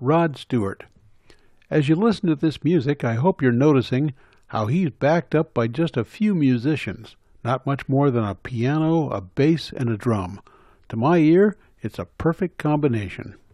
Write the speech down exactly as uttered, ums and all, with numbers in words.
Rod Stewart. As you listen to this music, I hope you're noticing how he's backed up by just a few musicians, not much more than a piano, a bass, and a drum. To my ear, it's a perfect combination.